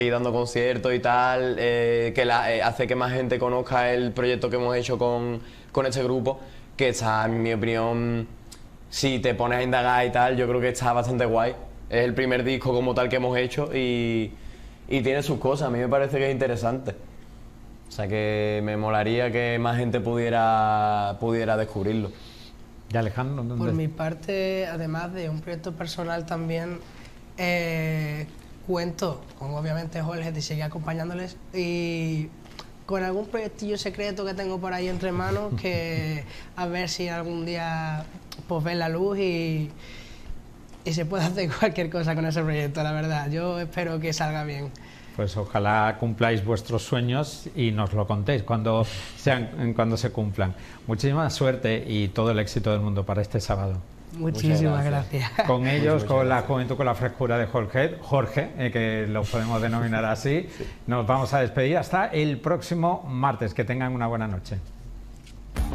y dando conciertos y tal, hace que más gente conozca el proyecto que hemos hecho con este grupo, que está, en mi opinión, si te pones a indagar y tal, yo creo que está bastante guay. Es el primer disco como tal que hemos hecho y tiene sus cosas, a mí me parece que es interesante. O sea que me molaría que más gente pudiera descubrirlo. ¿Y Alejandro? ¿Dónde? Por mi parte, además de un proyecto personal también, cuento con obviamente Jorge de seguir acompañándoles y con algún proyectillo secreto que tengo por ahí entre manos que a ver si algún día pues ve la luz y se puede hacer cualquier cosa con ese proyecto, la verdad. Yo espero que salga bien. Pues ojalá cumpláis vuestros sueños y nos lo contéis cuando se cumplan. Muchísima suerte y todo el éxito del mundo para este sábado. Muchísimas gracias. Con ellos, con la juventud, con la frescura de Jorge, que lo podemos denominar así, nos vamos a despedir hasta el próximo martes. Que tengan una buena noche.